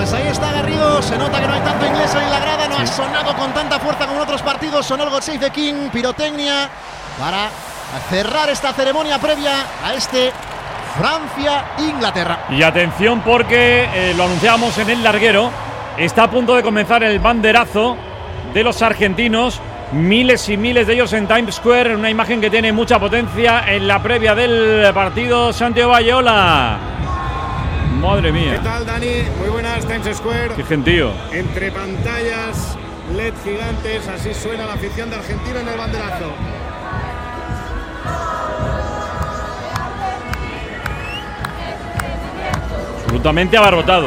Pues ahí está Garrido, se nota que no hay tanto inglés en la grada, no ha sonado con tanta fuerza como en otros partidos, sonó el God Save the King, pirotecnia, para cerrar esta ceremonia previa a este Francia-Inglaterra. Y atención porque lo anunciábamos en el larguero, está a punto de comenzar el banderazo de los argentinos, miles y miles de ellos en Times Square, una imagen que tiene mucha potencia en la previa del partido. Santiago Valleola. Madre mía. ¿Qué tal, Dani? Muy buenas, Times Square. Qué gentío. Entre pantallas LED gigantes, así suena la afición de Argentina en el banderazo. Absolutamente abarrotado.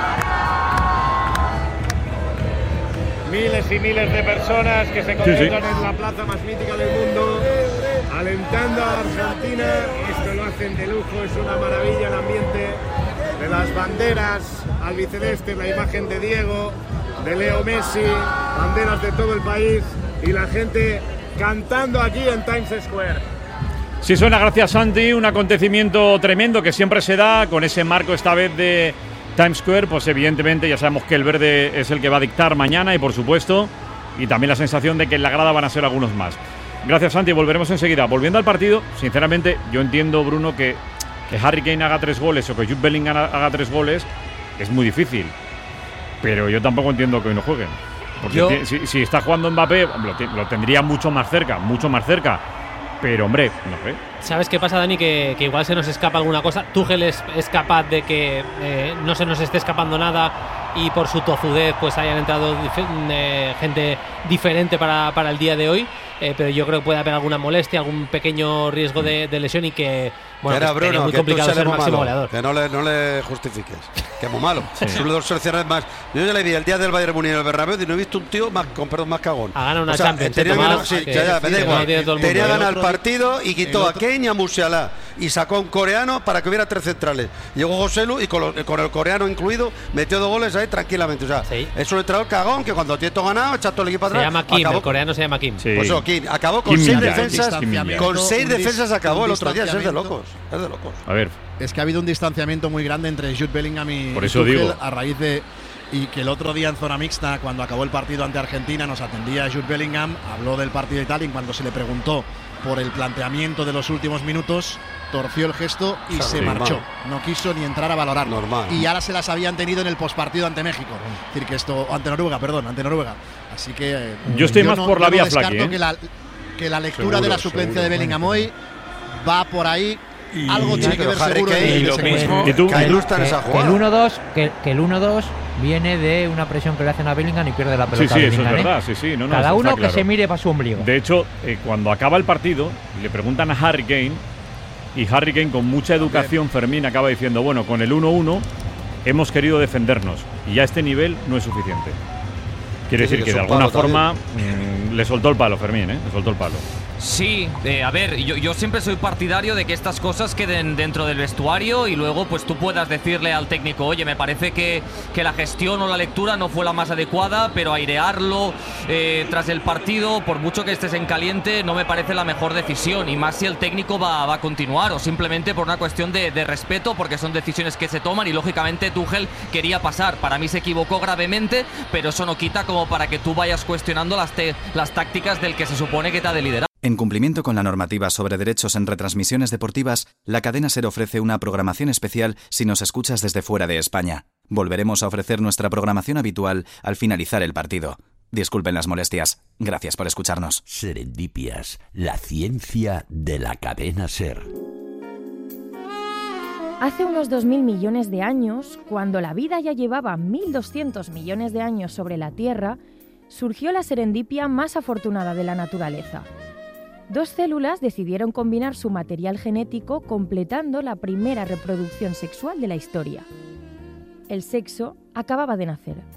Miles y miles de personas que se concentran en la plaza más mítica del mundo, alentando a Argentina. Esto lo hacen de lujo, es una maravilla el ambiente de las banderas albicelestes, la imagen de Diego, de Leo Messi, banderas de todo el país y la gente cantando aquí en Times Square. Sí, suena, gracias Santi, un acontecimiento tremendo que siempre se da con ese marco esta vez de Times Square, pues evidentemente ya sabemos que el verde es el que va a dictar mañana y por supuesto, y también la sensación de que en la grada van a ser algunos más. Gracias Santi, volveremos enseguida. Volviendo al partido, sinceramente yo entiendo, Bruno, que Harry Kane haga 3 goles o que Jude Bellingham haga 3 goles es muy difícil, pero yo tampoco entiendo que hoy no jueguen, porque si está jugando Mbappé lo tendría mucho más cerca, pero hombre, no sé. ¿Sabes qué pasa, Dani? Que igual se nos escapa alguna cosa. Tuchel es capaz de que no se nos esté escapando nada y por su tozudez pues hayan entrado gente diferente para el día de hoy, pero yo creo que puede haber alguna molestia, algún pequeño riesgo de lesión y que bueno, era Bruno, muy que complicado ser máximo malo, goleador. que no le justifiques, que es muy malo. Son los dos seleccionados más. Yo ya le vi el día del Bayern Múnich en el Bernabéu y no he visto un tío más cagón. Ha ganado una Champions. Tenía ganar el partido y quitó a Kane y a Musiala y sacó a un coreano para que hubiera 3 centrales. Llegó Joselu y con el coreano incluido metió 2 goles ahí tranquilamente. O sea, es un entrenador cagón que cuando tiene todo ganado echa todo el equipo atrás. Se llama Kim, el coreano se llama Kim. Sí. Pues eso, Kim acabó con 6 defensas. Con 6 defensas acabó el otro día. Es de locos. A ver. Es que ha habido un distanciamiento muy grande entre Jude Bellingham y Tuchel a raíz de y que el otro día en zona mixta, cuando acabó el partido ante Argentina, nos atendía Jude Bellingham, habló del partido y tal, y cuando se le preguntó por el planteamiento de los últimos minutos, torció el gesto y se marchó. No quiso ni entrar a valorar. Y ahora se las habían tenido en el pospartido ante México. Es decir, que esto, ante Noruega. Así que yo estoy más por la vía Flaky, que la lectura de la suplencia de Bellingham hoy va por ahí. Algo tiene que ver seguro ¿Y tú? Que el 1-2 viene de una presión que le hacen a Bellingham y pierde la pelota. Sí, eso es verdad. No, cada uno que se mire para su ombligo. De hecho, cuando acaba el partido, le preguntan a Harry Kane, y Harry Kane, con mucha educación, Fermín acaba diciendo: bueno, con el 1-1 hemos querido defendernos y a este nivel no es suficiente. Quiere decir que de alguna forma le soltó el palo, Fermín, le soltó el palo. Sí, a ver, yo siempre soy partidario de que estas cosas queden dentro del vestuario y luego pues tú puedas decirle al técnico: oye, me parece que la gestión o la lectura no fue la más adecuada, pero airearlo tras el partido, por mucho que estés en caliente, no me parece la mejor decisión, y más si el técnico va a continuar, o simplemente por una cuestión de respeto, porque son decisiones que se toman y lógicamente Tuchel quería pasar. Para mí se equivocó gravemente, pero eso no quita como para que tú vayas cuestionando las tácticas del que se supone que te ha de liderar. En cumplimiento con la normativa sobre derechos en retransmisiones deportivas, la cadena SER ofrece una programación especial si nos escuchas desde fuera de España. Volveremos a ofrecer nuestra programación habitual al finalizar el partido. Disculpen las molestias. Gracias por escucharnos. Serendipias, la ciencia de la cadena SER. Hace unos 2.000 millones de años, cuando la vida ya llevaba 1.200 millones de años sobre la Tierra, surgió la serendipia más afortunada de la naturaleza. 2 células decidieron combinar su material genético, completando la primera reproducción sexual de la historia. El sexo acababa de nacer.